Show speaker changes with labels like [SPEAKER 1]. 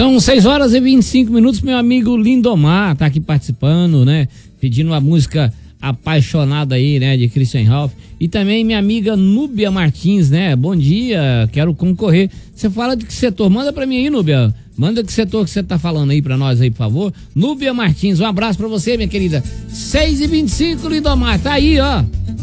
[SPEAKER 1] São 6h25, meu amigo Lindomar tá aqui participando, né? Pedindo uma música apaixonada aí, né? De Christian Ralph. E também minha amiga Núbia Martins, né? Bom dia, quero concorrer. Você fala de que setor? Manda pra mim aí, Núbia. Manda que setor que você tá falando aí pra nós aí, por favor. Núbia Martins, um abraço pra você, minha querida. 6h25, Lindomar, tá aí, ó.